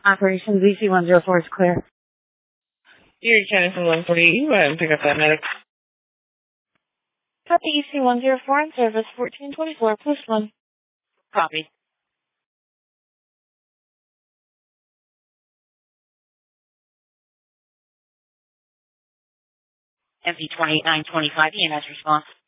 Operation ZC-104 is clear. Erie County from 148, you go ahead and pick up that medic. Copy EC-104 in service, 1424, post 1. Copy. MP 28925, EMS response.